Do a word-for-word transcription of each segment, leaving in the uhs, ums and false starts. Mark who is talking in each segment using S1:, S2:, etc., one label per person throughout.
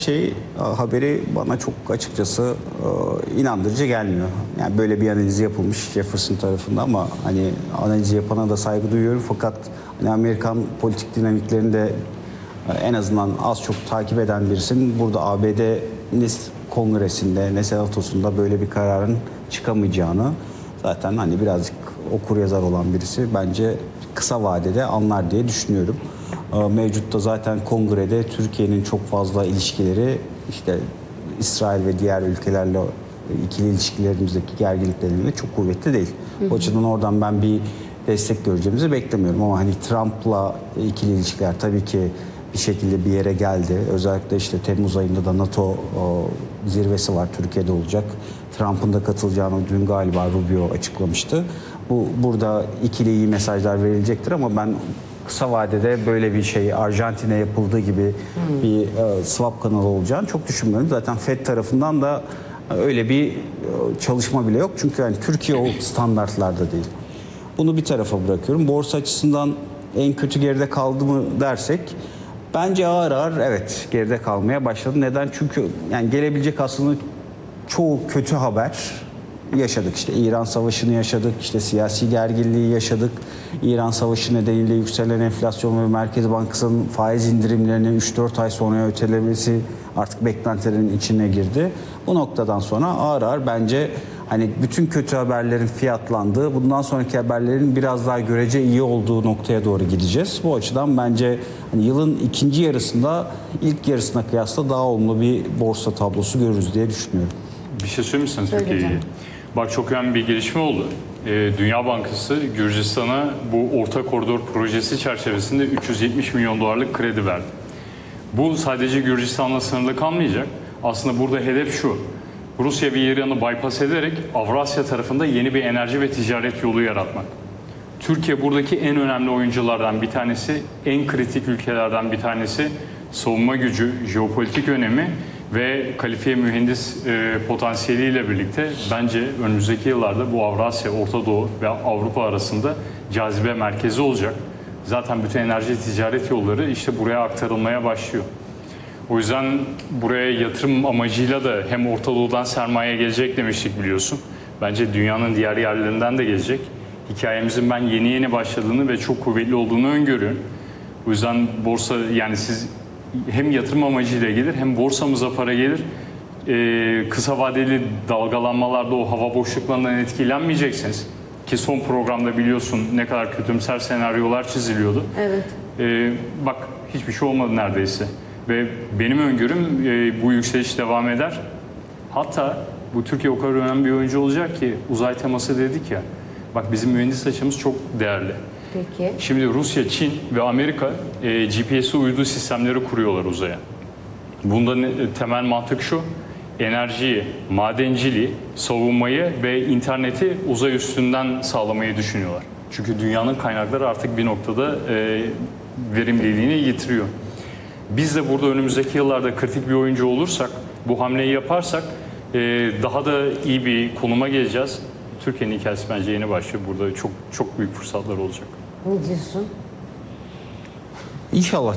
S1: şey haberi bana çok açıkçası inandırıcı gelmiyor. Yani böyle bir analiz yapılmış Jefferson tarafından ama hani analizi yapana da saygı duyuyorum fakat hani Amerikan politik dinamiklerini de en azından az çok takip eden birisinin burada A B D ne kongresinde ne senatosunda böyle bir kararın çıkamayacağını zaten hani birazcık okur yazar olan birisi bence kısa vadede anlar diye düşünüyorum. Mevcutta zaten kongrede Türkiye'nin çok fazla ilişkileri işte İsrail ve diğer ülkelerle ikili ilişkilerimizdeki gerginliklerinde çok kuvvetli değil. Hı hı. O açıdan oradan ben bir destek göreceğimizi beklemiyorum ama hani Trump'la ikili ilişkiler tabii ki bir şekilde bir yere geldi. Özellikle işte Temmuz ayında da NATO o, zirvesi var, Türkiye'de olacak. Trump'ın da katılacağını dün galiba Rubio açıklamıştı. Bu burada ikili iyi mesajlar verilecektir ama ben kısa vadede böyle bir şey Arjantin'e yapıldığı gibi hmm. bir e, swap kanalı olacağını çok düşünmüyorum. Zaten Fed tarafından da öyle bir e, çalışma bile yok. Çünkü yani Türkiye o standartlarda değil. Bunu bir tarafa bırakıyorum. Borsa açısından en kötü geride kaldı mı dersek bence ağır ağır evet geride kalmaya başladı. Neden? Çünkü yani gelebilecek aslında çoğu kötü haber yaşadık. İşte İran Savaşı'nı yaşadık, işte siyasi gerginliği yaşadık. İran Savaşı nedeniyle yükselen enflasyon ve Merkez Bankası'nın faiz indirimlerini üç dört ay sonra ötelemesi artık beklentilerin içine girdi. Bu noktadan sonra ağır ağır bence hani bütün kötü haberlerin fiyatlandığı, bundan sonraki haberlerin biraz daha görece iyi olduğu noktaya doğru gideceğiz. Bu açıdan bence hani yılın ikinci yarısında ilk yarısına kıyasla daha olumlu bir borsa tablosu görürüz diye düşünüyorum.
S2: Bir şey söyleyeyim mi sen Türkiye'yi? Bak çok önemli bir gelişme oldu. Ee, Dünya Bankası Gürcistan'a bu orta koridor projesi çerçevesinde üç yüz yetmiş milyon dolarlık kredi verdi. Bu sadece Gürcistan'la sınırlı kalmayacak. Aslında burada hedef şu. Rusya ve İran'ı bypass ederek Avrasya tarafında yeni bir enerji ve ticaret yolu yaratmak. Türkiye buradaki en önemli oyunculardan bir tanesi, en kritik ülkelerden bir tanesi. Savunma gücü, jeopolitik önemi ve kalifiye mühendis e, potansiyeliyle birlikte bence önümüzdeki yıllarda bu Avrasya, Orta Doğu ve Avrupa arasında cazibe merkezi olacak. Zaten bütün enerji ticaret yolları işte buraya aktarılmaya başlıyor. O yüzden buraya yatırım amacıyla da hem Orta Doğu'dan sermaye gelecek demiştik biliyorsun. Bence dünyanın diğer yerlerinden de gelecek. Hikayemizin ben yeni yeni başladığını ve çok kuvvetli olduğunu öngörüyorum. O yüzden borsa yani siz hem yatırım amacıyla gelir hem borsamıza para gelir. Ee, kısa vadeli dalgalanmalarda o hava boşluklarından etkilenmeyeceksiniz. Ki son programda biliyorsun ne kadar kötümser senaryolar çiziliyordu.
S3: Evet.
S2: Ee, bak hiçbir şey olmadı neredeyse. Ve benim öngörüm e, bu yükseliş devam eder. Hatta bu Türkiye o kadar önemli bir oyuncu olacak ki uzay teması dedik ya. Bak bizim mühendis açımız çok değerli.
S3: Peki.
S2: Şimdi Rusya, Çin ve Amerika e, G P S'e uyduğu sistemleri kuruyorlar uzaya. Bunda ne, temel mantık şu. Enerjiyi, madenciliği, savunmayı ve interneti uzay üstünden sağlamayı düşünüyorlar. Çünkü dünyanın kaynakları artık bir noktada e, verimliliğini yitiriyor. Biz de burada önümüzdeki yıllarda kritik bir oyuncu olursak, bu hamleyi yaparsak e, daha da iyi bir konuma geleceğiz. Türkiye'nin hikayesi bence yeni başlıyor. Burada çok çok büyük fırsatlar olacak.
S3: Ne diyorsun?
S1: İnşallah.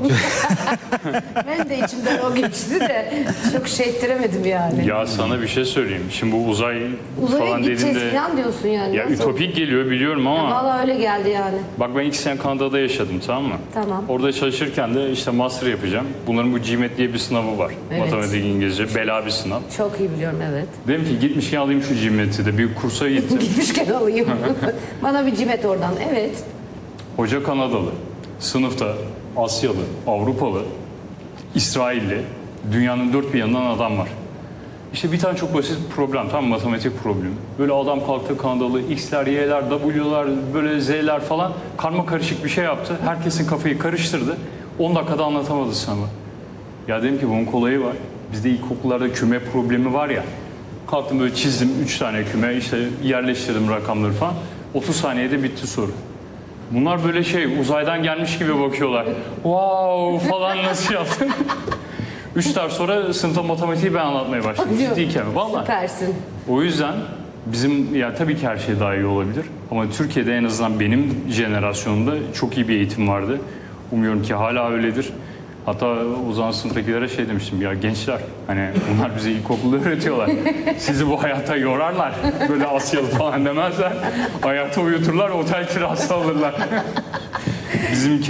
S3: Ben de içimden o geçti de çok şey ettiremedim yani.
S2: Ya sana bir şey söyleyeyim. Şimdi bu uzay
S3: Uzaya
S2: falan
S3: gideceğiz
S2: dediğinde...
S3: falan diyorsun yani.
S2: Ya
S3: nasıl?
S2: ütopik geliyor biliyorum ama...
S3: Valla öyle geldi yani.
S2: Bak ben iki sene Kanada'da yaşadım, tamam mı?
S3: Tamam.
S2: Orada çalışırken de işte master yapacağım. Bunların bu GMAT diye bir sınavı var.
S3: Evet.
S2: Matematik, İngilizce, bela bir sınav.
S3: Çok iyi biliyorum, evet.
S2: Dedim ki gitmişken alayım şu GMAT'i de. Bir kursa gittim.
S3: Gitmişken alayım. Bana bir cimet oradan, evet.
S2: Hoca Kanadalı. Sınıfta Asyalı, Avrupalı, İsrailli, dünyanın dört bir yanından adam var. İşte bir tane çok basit bir problem, tam matematik problemi. Böyle adam kalktı Kanadalı, X'ler, Y'ler, W'lar, böyle Z'ler falan karma karışık bir şey yaptı. Herkesin kafayı karıştırdı. on dakikada anlatamadı sınavı. Ya dedim ki bunun kolayı var. Bizde ilkokullarda küme problemi var ya. Kalktım böyle çizdim üç tane küme, işte yerleştirdim rakamları falan. otuz saniyede bitti soru. Bunlar böyle şey uzaydan gelmiş gibi bakıyorlar. Wow falan nasıl yaptın? Üç ders sonra sınıfta matematiği ben anlatmaya başladım. Ciddiyken vallahi.
S3: Süpersin.
S2: O yüzden bizim ya tabii ki her şey daha iyi olabilir. Ama Türkiye'de en azından benim jenerasyonumda çok iyi bir eğitim vardı. Umuyorum ki hala öyledir. Hatta o zaman sınıftakilere şey demiştim, ya gençler hani bunlar bize ilkokulda öğretiyorlar. Sizi bu hayata yorarlar. Böyle Asyalı falan demezler. Hayata uyuturlar, otel kirası alırlar. Bizim